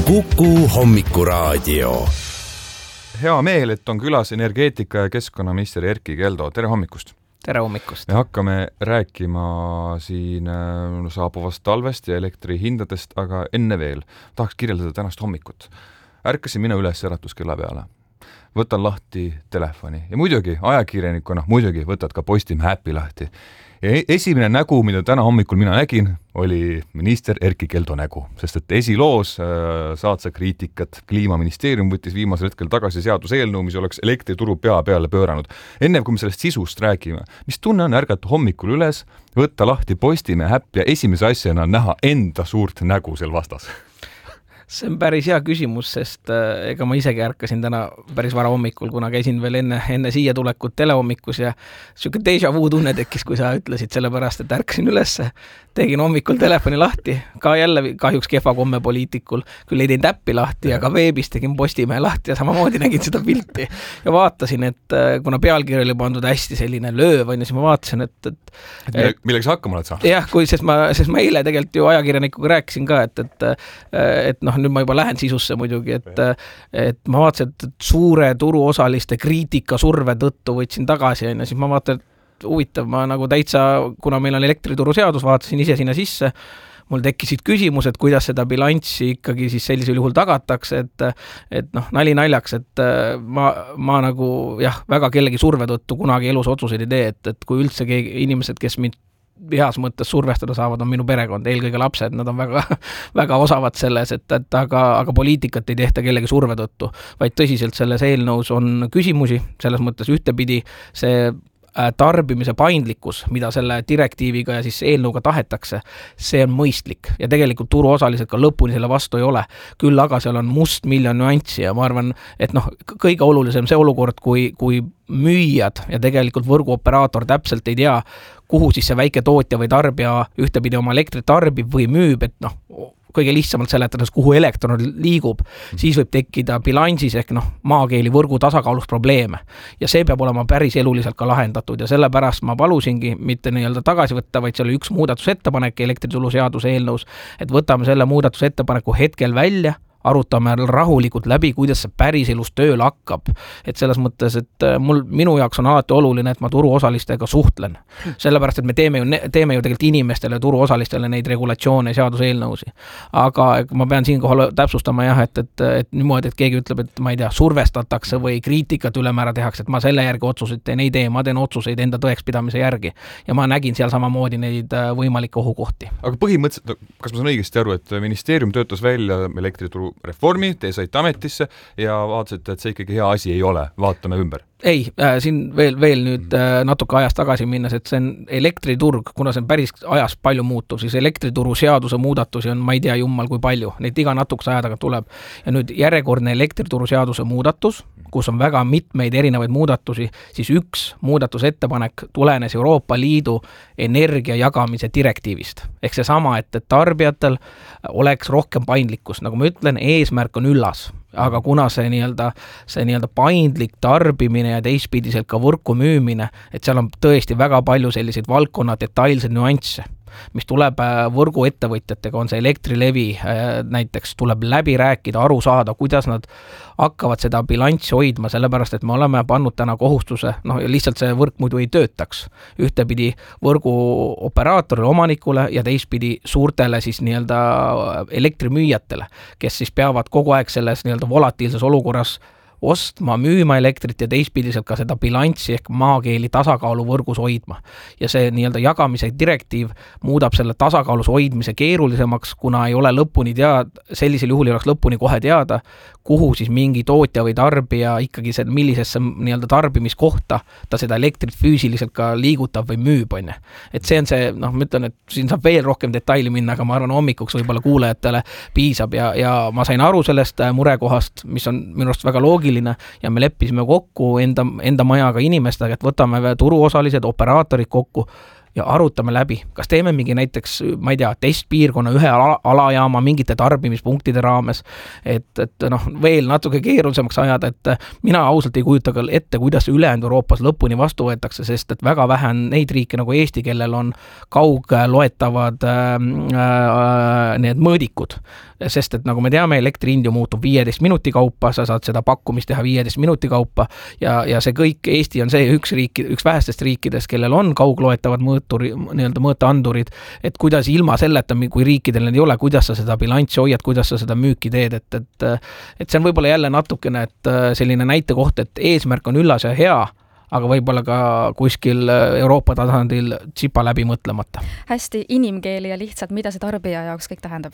Kuku hommikuraadio. Hea meel, et on külas energeetika ja keskkonnaminister Erkki Keldo. Tere hommikust! Tere hommikust! Me hakkame rääkima siin saabuvast talvest ja elektrihindadest, aga enne veel tahaks kirjeldada tänast hommikut. Ärkasin mina üles äratuskella peale. Võtan lahti telefoni ja muidugi ajakirjanikuna muidugi võtad ka Postimehe äppi lahti. Ja esimene nägu, mida täna hommikul mina nägin, oli minister Erkki Keldo nägu, sest et esiloos saad sa kriitikat. Kliimaministeerium võttis viimasel hetkel tagasi seaduseelnõu, mis oleks elektrituru pea peale pööranud. Enne kui me sellest sisust räägime, mis tunne on ärgata hommikul üles, võtta lahti Postimehe äpp ja esimese asjana näha enda suurt nägu seal vastas? See on päris hea küsimus, sest ega ma isegi ärkasin täna päris vara hommikul, kuna käisin veel enne siia tulekut telehommikus ja siuke déjà vu tunne tekkis, kui sa ütlesid, sellepärast, et ärkasin ülesse, tegin hommikul telefoni lahti, ka jälle kahjuks kehva komme poliitikul, küll ei teinud äppi lahti, aga veebis tegin Postimehe lahti ja samamoodi nägin seda pilti ja vaatasin, et kuna pealkiri oli pandud hästi selline lööv, siis ma vaatasin, et millega sa hakkama oled saanud? Jah, sest ma eile tegelikult ju ajakirjanikuga rääkisin ka, et nüüd ma juba lähen sisusse muidugi, et ma vaatasin, et suure turuosaliste kriitika surve tõttu võtsin tagasi, ja siis ma vaatan, et huvitav, ma nagu täitsa, kuna meil on elektrituru seadus, vaatasin ise sinna sisse, mul tekkisid küsimused, kuidas seda bilanssi ikkagi siis sellisel juhul tagatakse, et nali naljaks, et ma nagu väga kellegi surve tõttu kunagi elus otsuseid ei tee, et kui üldse inimesed, kes mind heas mõttes survestada saavad, on minu perekond, eelkõige lapsed, nad on väga, väga osavad selles, aga poliitikat ei tehta kellegi surve tõttu, vaid tõsiselt selles eelnõus on küsimusi, selles mõttes ühtepidi see tarbimise paindlikkus, mida selle direktiiviga ja siis eelnõuga tahetakse, see on mõistlik ja tegelikult turuosalised ka lõpuni selle vastu ei ole. Küll aga seal on mustmiljon nüanssi ja ma arvan, et kõige olulisem see olukord, kui müüjad ja tegelikult võrguoperaator täpselt ei tea, kuhu siis see väike tootja või tarbija ühtepidi oma elektrit tarbib või müüb, et kõige lihtsamalt seletades, kuhu elektron liigub, siis võib tekkida bilansis ehk maakeeli võrgu tasakaalus probleeme. Ja see peab olema päris eluliselt ka lahendatud ja sellepärast ma palusingi mitte tagasi võtta, vaid see oli üks muudatusettepanek elektritulu seaduse eelnõus, et võtame selle muudatusettepaneku hetkel välja, arutame rahulikult läbi, kuidas see päris elus tööl hakkab. Et selles mõttes, et minu jaoks on alati oluline, et ma turuosalistega suhtlen. Sellepärast, et me teeme ju tegelikult inimestele turuosalistele neid regulatsioone ja seaduseelnõusi. Aga ma pean siinkohal täpsustama et niimoodi, et keegi ütleb, et ma ei tea, survestatakse või kriitikat ülemäära tehakse, et ma selle järgi otsuseid teen, ei tee, ma teen otsuseid enda tõekspidamise järgi. Ja ma nägin seal samamoodi neid võimalikke ohukohti. Aga põhimõtteliselt, kas ma saan õigesti aru, et ministeerium töötas välja elektrituru reformi, te saite ametisse ja vaatasite, et see ikkagi hea asi ei ole, vaatame ümber. Ei, siin veel nüüd natuke ajast tagasi minnes, et see on elektriturg, kuna see on päris ajas palju muutuv, siis elektrituru seaduse muudatusi on, ma ei tea jummal kui palju, neid iga natukese aja taga tuleb. Ja nüüd järjekordne elektrituru seaduse muudatus, kus on väga mitmeid erinevaid muudatusi, siis üks muudatusettepanek tulenes Euroopa Liidu energia jagamise direktiivist. Ehk see sama, et tarbijatel oleks rohkem paindlikkus. Nagu ma ütlen, eesmärk on üllas. Aga kuna see paindlik tarbimine ja teistpidiselt ka võrku müümine, et seal on tõesti väga palju selliseid valdkonna detailseid nüansse, mis tuleb võrguettevõtjatega, on see Elektrilevi näiteks, tuleb läbi rääkida, aru saada, kuidas nad hakkavad seda bilanssi hoidma, sellepärast, et me oleme pannud täna kohustuse, ja lihtsalt see võrk muidu ei töötaks. Ühtepidi võrgu operaatorile, omanikule ja teistpidi suurtele siis elektrimüüjatele, kes siis peavad kogu aeg selles volatiilses olukorras ostma, müüma elektrit ja teistpidiselt ka seda bilanssi ehk maakeeli tasakaalu võrgus hoidma. Ja see jagamise direktiiv muudab selle tasakaalus hoidmise keerulisemaks, kuna ei ole lõpuni sellisel juhul ei oleks lõpuni kohe teada, kuhu siis mingi tootja või tarbija ikkagi millisesse tarbimiskohta ta seda elektrit füüsiliselt ka liigutab või müüb. Et see on see, ma ütlen, et siin saab veel rohkem detaili minna, aga ma arvan hommikuks võib-olla kuulajatele piisab ja ma sain aru sellest murekohast, mis on minu arust väga loogiline ja me leppisime kokku enda majaga inimestega, et võtame turuosalised, operaatorid kokku, ja arutame läbi, kas teeme mingi näiteks, ma ei tea, testpiirkonna ühe alajaama mingite tarbimispunktide raames, et noh, veel natuke keerulisemaks ajada, et mina ausalt ei kujuta ka ette, kuidas ülejäänud Euroopas lõpuni vastu võetakse, sest et väga vähe on neid riike nagu Eesti, kellel on kaugloetavad need mõõdikud, sest et nagu me teame, elektri hind ju muutub 15 minuti kaupa, sa saad seda pakkumist teha 15 minuti kaupa ja see kõik, Eesti on see üks vähestest riikidest, kellel on kaugloetavad mõõteandurid, et kuidas ilma selleta, kui riikidel need ei ole, kuidas sa seda bilanssi hoiad, kuidas sa seda müüki teed, et see on võib-olla jälle natukene, et selline näite koht, et eesmärk on üllas ja hea, aga võib-olla ka kuskil Euroopa tasandil tsipa läbi mõtlemata. Hästi inimkeeli ja lihtsalt, mida see tarbija jaoks kõik tähendab?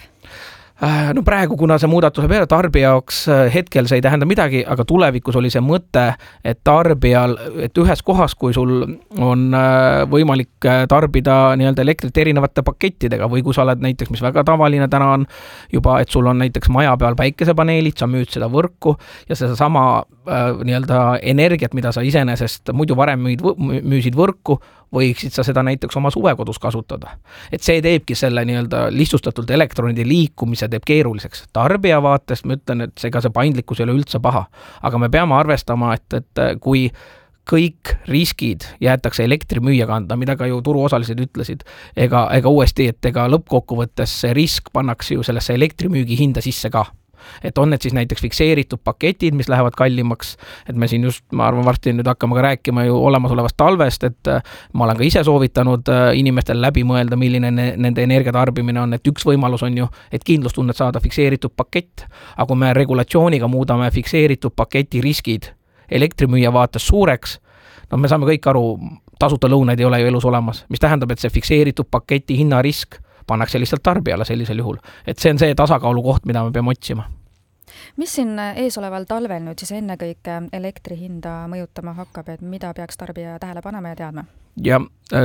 No praegu, kuna see muudatuse peale tarbija jaoks hetkel see ei tähenda midagi, aga tulevikus oli see mõte, et tarbijal, et ühes kohas, kui sul on võimalik tarbida nii-öelda elektrit erinevate pakettidega või kui sa oled näiteks, mis väga tavaline täna on juba, et sul on näiteks maja peal päikesepaneelid, sa müüd seda võrku ja see sama nii-öelda energiat, mida sa iseenesest muidu varem müüsid võrku, võiksid sa seda näiteks oma suvekodus kasutada. Et see teebki selle nii-öelda lihtsustatult elektronide liikumise teeb keeruliseks. Tarbija vaatest ma ütlen, et see paindlikkus ei ole üldse paha, aga me peame arvestama, et kui kõik riskid jäetakse elektrimüüja kanda, mida ka ju turuosalised ütlesid, ega uuesti, et ega lõppkokkuvõttes see risk pannakse ju sellesse elektrimüügi hinda sisse ka. Et on need siis näiteks fikseeritud paketid, mis lähevad kallimaks, et me siin just, ma arvan, varsti nüüd hakkame ka rääkima ju olemasolevast talvest, et ma olen ka ise soovitanud inimestel läbi mõelda, milline nende energiatarbimine on, et üks võimalus on ju, et kindlustunnet saada fikseeritud pakett, aga kui me regulatsiooniga muudame fikseeritud paketi riskid elektrimüüja vaates suureks, no me saame kõik aru, tasuta lõunaid ei ole ju elus olemas, mis tähendab, et see fikseeritud paketi hinnarisk pannakse lihtsalt tarbijale sellisel juhul. Et see on see tasakaalu koht, mida me peame otsima. Mis siin eesoleval talvel nüüd siis enne kõik elektri hinda mõjutama hakkab, et mida peaks tarbija tähele panema ja teadma? Ja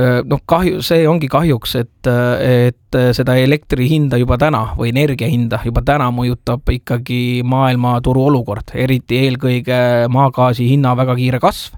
see ongi kahjuks, et seda elektri hinda juba täna või energia hinda juba täna mõjutab ikkagi maailma turu olukord, eriti eelkõige maagaasi hinna väga kiire kasv.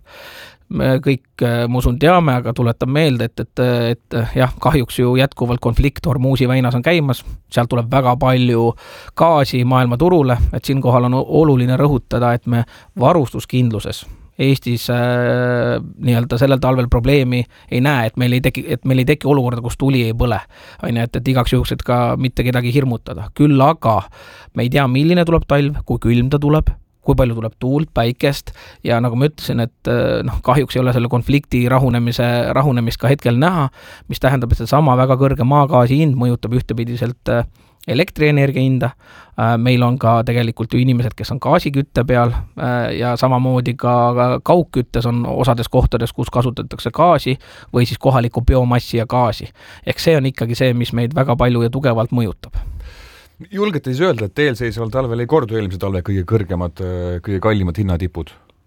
Me kõik, ma usun, teame, aga tuletan meelde, et jah, kahjuks ju jätkuvalt konflikt Hormuzi väinas on käimas, sealt tuleb väga palju gaasi maailma turule, et siinkohal on oluline rõhutada, et me varustuskindluses Eestis nii-öelda sellel talvel probleemi ei näe, et meil ei teki olukorda, kus tuli ei põle. Et igaks juhuks, et ka mitte kedagi hirmutada. Küll aga me ei tea, milline tuleb talv, kui külm ta tuleb, kui palju tuleb tuult, päikest ja nagu ma ütlesin, et kahjuks ei ole selle konflikti rahunemist ka hetkel näha, mis tähendab, et see sama väga kõrge maagaasi hind mõjutab ühtepidiselt elektrienergia hinda. Meil on ka tegelikult ju inimesed, kes on gaasikütte peal ja samamoodi ka kaugküttes on osades kohtades, kus kasutatakse gaasi või siis kohalikku biomassi ja gaasi. Ehk see on ikkagi see, mis meid väga palju ja tugevalt mõjutab. Julgete siis öelda, et eelseisval talvel ei kordu eelmise talve kõige kõrgemad, kõige kallimad hinnatipud?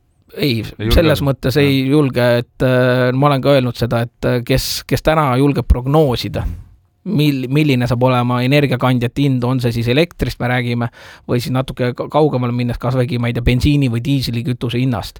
Ei selles mõttes ei julge, et ma olen ka öelnud seda, et kes täna julgeb prognoosida, milline saab olema energiakandjate hind, on see siis elektrist me räägime, või siis natuke kaugemale minnes kasvõi ma ei tea, bensiini või diislikütuse hinnast.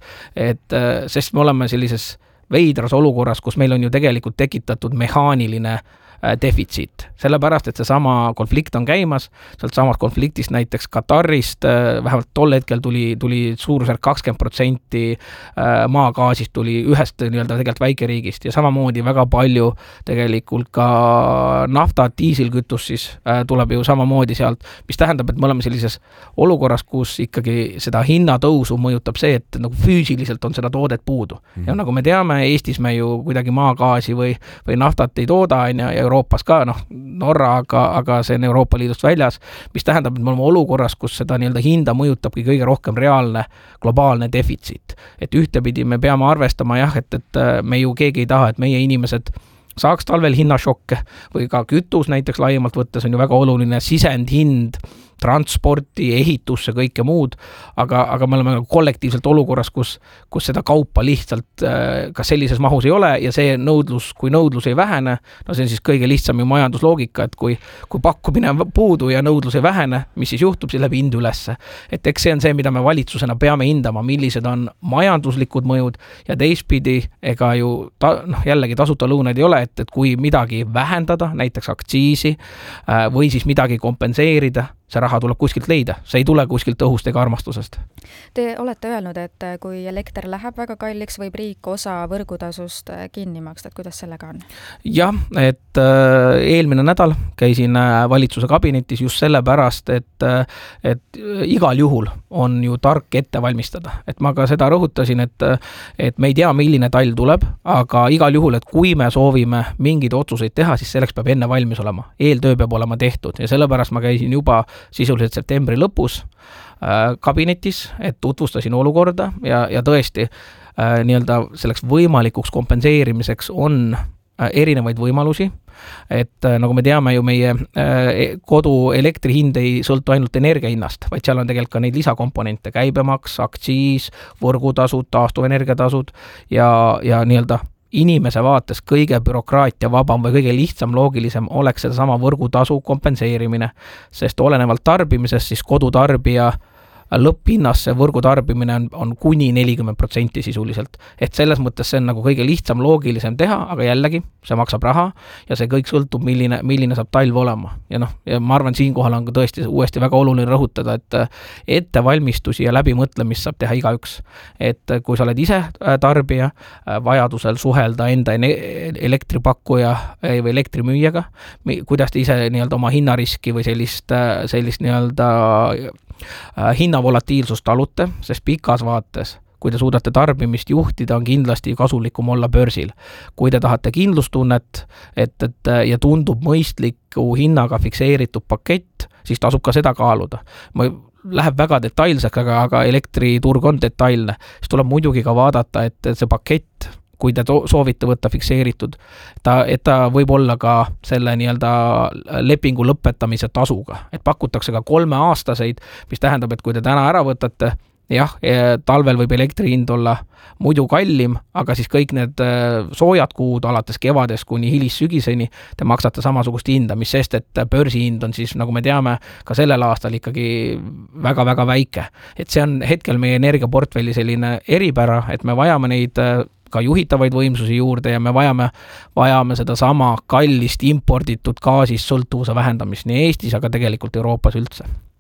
Sest me oleme sellises veidras olukorras, kus meil on ju tegelikult tekitatud mehaaniline defitsiit. Sellepärast, et see sama konflikt on käimas, sealt samast konfliktist näiteks Katarist, vähemalt tol hetkel tuli suurusjärk 20% maagaasist tuli ühest nii-öelda tegelikult väikeriigist ja samamoodi väga palju tegelikult ka nafta, diiselkütus siis tuleb ju samamoodi sealt, mis tähendab, et me oleme sellises olukorras, kus ikkagi seda hinnatõusu mõjutab see, et nagu füüsiliselt on seda toodet puudu. Ja nagu me teame, Eestis me ju kuidagi maagaasi või naftat ei tooda ja Euroopas ka, Norra, aga see on Euroopa Liidust väljas, mis tähendab, et me oleme olukorras, kus seda nii-öelda hinda mõjutabki kõige rohkem reaalne globaalne defitsiit. Et ühtepidi me peame arvestama jah, et me ju keegi ei taha, et meie inimesed saaks talvel hinnašokke või ka kütus näiteks laiemalt võttes on ju väga oluline sisendhind transporti, ehitusse, kõike muud, aga me oleme kollektiivselt olukorras, kus seda kaupa lihtsalt kas sellises mahus ei ole ja see nõudlus, kui nõudlus ei vähene, no see on siis kõige lihtsam ju majandusloogika, et kui pakkumine on puudu ja nõudlus ei vähene, mis siis juhtub, siis läheb hind ülesse. Et eks see on see, mida me valitsusena peame hindama, millised on majanduslikud mõjud ja teistpidi, ega ju jällegi tasuta lõunaid ei ole, et kui midagi vähendada, näiteks aktsiisi või siis midagi kompenseerida, see raha tuleb kuskilt leida, see ei tule kuskilt õhust ega armastusest. Te olete öelnud, et kui elekter läheb väga kalliks, võib riik osa võrgutasust kinni maksta, et kuidas sellega on? Jah, et eelmine nädal käisin valitsuse kabinetis just sellepärast, et igal juhul on ju tark ette valmistada. Et ma ka seda rõhutasin, et me ei tea, milline talv tuleb, aga igal juhul, et kui me soovime mingeid otsuseid teha, siis selleks peab enne valmis olema. Eeltöö peab olema tehtud ja sellepärast ma käisin juba sisuliselt septembri lõpus kabinetis, et tutvustasin olukorda ja tõesti nii-öelda selleks võimalikuks kompenseerimiseks on erinevaid võimalusi, et nagu me teame ju meie kodu elektri hind ei sõltu ainult energia hinnast, vaid seal on tegelikult ka neid lisakomponente, käibemaks, aktsiis, võrgutasud, taastuvenergiatasud ja nii-öelda inimese vaates kõige bürokraatia vabam või kõige lihtsam, loogilisem oleks seda sama võrgutasu kompenseerimine, sest olenevalt tarbimisest siis kodutarbija lõpphinnasse võrgutarbimine on kuni 40% sisuliselt. Et selles mõttes see on nagu kõige lihtsam, loogilisem teha, aga jällegi see maksab raha ja see kõik sõltub, milline saab talv olema. Ja ma arvan, siinkohal on tõesti uuesti väga oluline rõhutada, et ettevalmistusi ja läbimõtlemist saab teha igaüks. Et kui sa oled ise tarbija, vajadusel suhelda enda elektripakkuja või elektrimüüjaga, kuidas te ise nii-öelda oma hinnariski või sellist nii-öelda hinnavolatiilsust talute, sest pikas vaates, kui te suudate tarbimist juhtida, on kindlasti kasulikum olla börsil. Kui te tahate kindlustunnet ja tundub mõistliku hinnaga fikseeritud pakett, siis tasub ka seda kaaluda. Läheb väga detailseks, aga elektriturg on detailne. Siis tuleb muidugi ka vaadata, et see pakett, kui te soovite võtta fikseeritud, et ta võib olla ka selle nii-öelda lepingu lõpetamise tasuga. Et pakutakse ka 3 aastaseid, mis tähendab, et kui te täna ära võtate, jah, talvel võib elektri hind olla muidu kallim, aga siis kõik need soojad kuud alates kevadest kuni hilissügiseni te maksate samasugust hinda, mis sest, et börsihind on siis, nagu me teame, ka sellel aastal ikkagi väga-väga väike. Et see on hetkel meie energiaportfelli selline eripära, et me vajame neid ka juhitavaid võimsusi juurde ja me vajame seda sama kallist imporditud gaasist sõltuvuse vähendamist nii Eestis, aga tegelikult Euroopas üldse.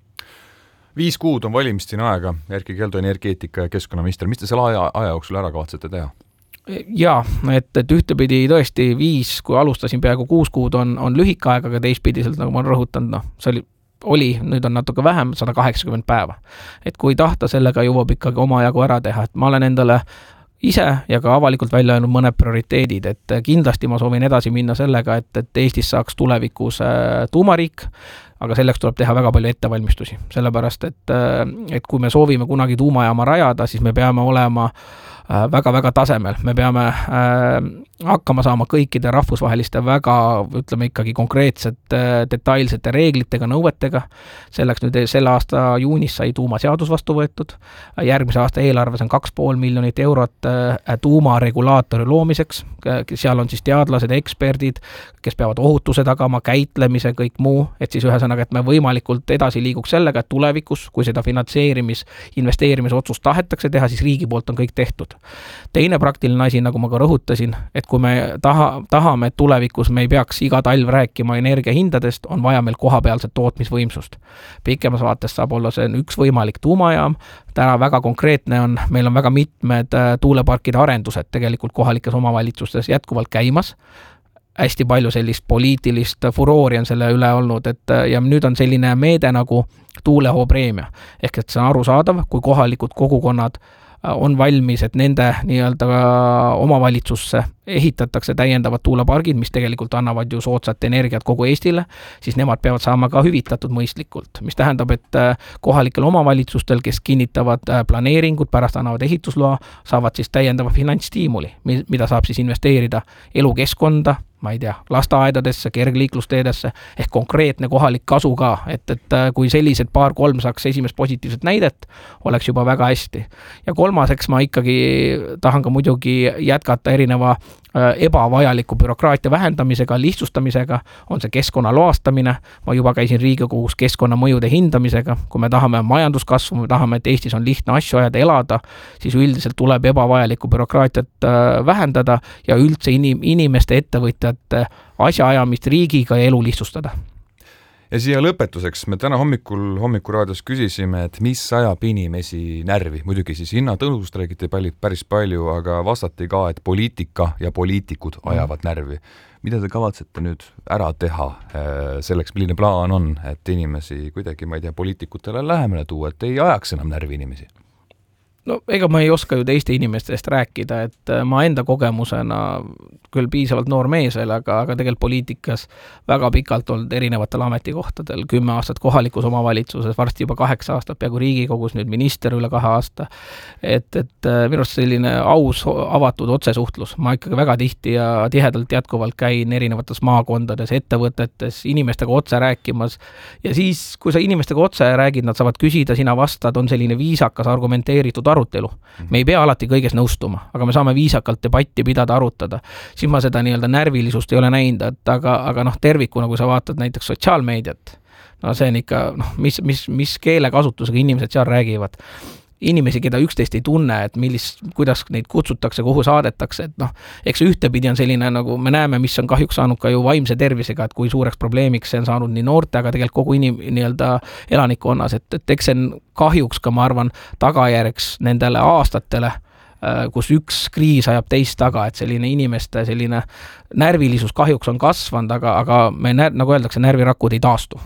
5 kuud on valimistini aega, Erkki Keldo, energeetika ja keskkonnaminister. Mis te selle aja jooksul ära kavatsete teha? Jaa, et ühtepidi tõesti 5, kui alustasin peaaegu 6 kuud on lühike aeg, aga teistpidiselt, nagu ma olen rõhutanud, see oli, nüüd on natuke vähem, 180 päeva. Et kui tahta, sellega jõuab ikkagi oma jagu ära teha, et ma olen endale ise ja ka avalikult välja öelnud mõned prioriteedid, et kindlasti ma soovin edasi minna sellega, et Eestis saaks tulevikus tuumariik, aga selleks tuleb teha väga palju ettevalmistusi, sellepärast, et kui me soovime kunagi tuumajaama rajada, siis me peame olema väga-väga tasemel. Me peame hakkama saama kõikide rahvusvaheliste väga, ütleme ikkagi konkreetsete detailsete reeglitega, nõuetega. Selleks nüüd selle aasta juunis sai tuumaseadus vastu võetud. Järgmise aasta eelarves on 2,5 miljonit eurot tuumaregulaatori loomiseks. Seal on siis teadlased, eksperdid, kes peavad ohutuse tagama, käitlemise, kõik muu. Et siis ühesõnaga, et me võimalikult edasi liiguks sellega, et tulevikus, kui seda investeerimisotsust tahetakse teha, siis riigi poolt on kõik tehtud. Teine praktiline asi, nagu ma ka rõhutasin, et kui me tahame, et tulevikus me ei peaks iga talv rääkima energiahindadest, on vaja meil kohapealset tootmisvõimsust. Pikemas vaates saab olla see üks võimalik tuumajaam. Täna väga konkreetne on, meil on väga mitmed tuuleparkide arendused tegelikult kohalikes omavalitsustes jätkuvalt käimas. Hästi palju sellist poliitilist furoori on selle üle olnud, ja nüüd on selline meede nagu tuulehoopreemia. Ehk et see on arusaadav, kui kohalikud kogukonnad on valmis, et nende nii-öelda omavalitsusse ehitatakse täiendavad tuulepargid, mis tegelikult annavad ju soodsat energiat kogu Eestile, siis nemad peavad saama ka hüvitatud mõistlikult, mis tähendab, et kohalikel omavalitsustel, kes kinnitavad planeeringud, pärast annavad ehitusloa, saavad siis täiendava finantsstiimuli, mida saab siis investeerida elukeskkonda, ma ei tea, lasteaedadesse, kergliiklusteedesse ehk konkreetne kohalik kasu ka, et kui sellised 2-3 saaks esimest positiivset näidet, oleks juba väga hästi. Ja kolmaseks ma ikkagi tahan ka muidugi jätkata erineva ebavajaliku bürokraatia vähendamisega, lihtsustamisega, on see keskkonna loastamine, ma juba käisin Riigikogus keskkonnamõjude hindamisega, kui me tahame majanduskasvu, me tahame, et Eestis on lihtne asju ajada, elada, siis üldiselt tuleb ebavajalikku bürokraatiat vähendada ja üldse inimeste, ettevõtjate asjaajamist riigiga ja elu lihtsustada. Ja siia lõpetuseks me täna hommikuraadios küsisime, et mis ajab inimesi närvi. Muidugi siis hinnatõusust räägiti päris palju, aga vastati ka, et poliitika ja poliitikud ajavad närvi. Mida te kavatsete nüüd ära teha selleks, milline plaan on, et inimesi kuidagi, ma ei tea, poliitikutele lähemale tuua, et ei ajaks enam närvi inimesi? No ega ma ei oska ju teiste inimestest rääkida, et ma enda kogemusena küll piisavalt noor mees veel, aga tegelikult poliitikas väga pikalt olnud erinevatel ametikohtadel, 10 aastat kohalikus omavalitsuses, varsti juba 8 aastat peaaegu Riigikogus, nüüd minister üle 2 aasta. Et minu arust selline aus, avatud otsesuhtlus. Ma ikkagi väga tihti ja tihedalt jätkuvalt käin erinevates maakondades, ettevõtetes, inimestega otse rääkimas. Ja siis, kui sa inimestega otse räägid, nad saavad küsida, sina vastad, on selline viisakas, argumenteeritud arutelu. Me ei pea alati kõiges nõustuma, aga me saame viisakalt debatti pidada, arutada. Siis ma seda nii-öelda närvilisust ei ole näinud, aga tervikuna, kui sa vaatad näiteks sotsiaalmeediat, no see on ikka, mis keelekasutusega inimesed seal räägivad. Inimesi, keda üksteist ei tunne, et kuidas neid kutsutakse, kuhu saadetakse, et eks ühtepidi on selline, nagu me näeme, mis on kahjuks saanud ka ju vaimse tervisega, et kui suureks probleemiks see on saanud nii noorte, aga tegelikult kogu nii-öelda elanikkonnas, et eks see on kahjuks ka, ma arvan, tagajärjeks nendele aastatele, kus üks kriis ajab teist taga, et selline inimeste selline närvilisus kahjuks on kasvanud, aga me nagu öeldakse, närvirakud ei taastu.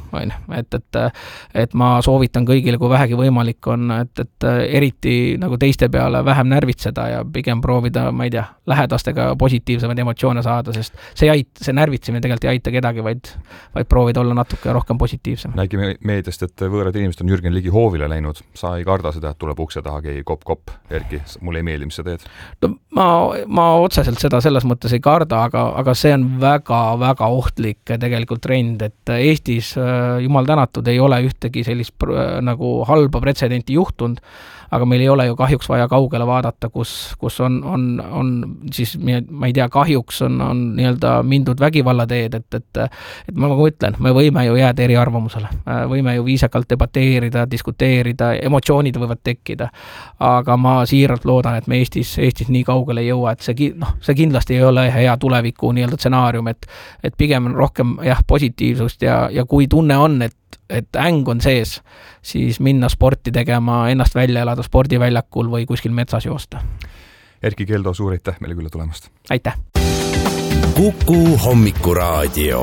Et ma soovitan kõigile, kui vähegi võimalik on, et eriti nagu teiste peale vähem närvitseda ja pigem proovida, ma ei tea, lähedastega positiivsemaid emotsioone saada, sest see närvitsemine tegelikult ei aita kedagi, vaid proovida olla natuke rohkem positiivsem. Nägime meediast, et võõrad inimesed on Jürgen Ligi hoovile läinud. Sa ei karda seda, et tuleb ukse taha keegi kopp-kopp, Erki, mulle ei meeldi, mis sa teed? No, ma otseselt seda selles mõttes ei karda, aga see on väga-väga ohtlik tegelikult trend, et Eestis jumal tänatud ei ole ühtegi sellist nagu halba pretsedenti juhtunud, aga meil ei ole ju kahjuks vaja kaugele vaadata, kus on siis, ma ei tea, kahjuks on nii-öelda mindud vägivallateed, et ma ütlen, me võime ju jääda eriarvamusele, võime ju viisakalt debateerida, diskuteerida, emotsioonid võivad tekkida, aga ma siiralt loodan, et me Eestis nii kaugele ei jõua, et see kindlasti ei ole hea tuleviku nii-öelda stsenaarium, et pigem rohkem positiivsust ja kui tunne on, et äng on sees, siis minna sporti tegema, ennast välja elada spordiväljakul või kuskil metsas joosta. Erki Keldo, suur aitäh meile külla tulemast. Aitäh! Kuku hommikuraadio.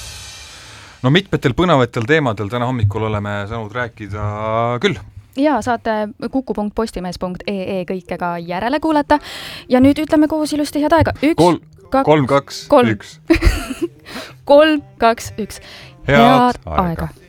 No mitmetel põnevatel teemadel täna hommikul oleme saanud rääkida küll. Ja saate kuku.postimees.ee kõikega järele kuulata. Ja nüüd ütleme koos ilusti head aega. 3, 2, 1. 3, 2, 1. Head aega.